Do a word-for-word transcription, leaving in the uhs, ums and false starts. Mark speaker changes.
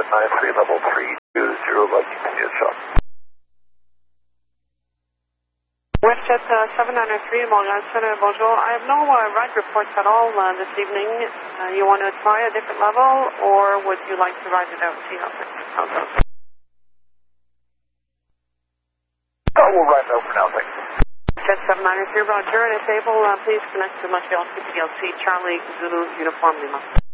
Speaker 1: nine three, level three two zero, like continuous shop.
Speaker 2: WestJet uh, seven nine three, Montreal Center, bonjour. I have no uh, ride reports at all uh, this evening. Uh, you want to try a different level, or would you like to ride it out and see how it goes?
Speaker 1: Oh, we'll ride it out for now, thanks.
Speaker 2: Jet seven nine three, roger, and if able, uh, please connect to Montreal C P L C, Charlie Zulu Uniform Lima.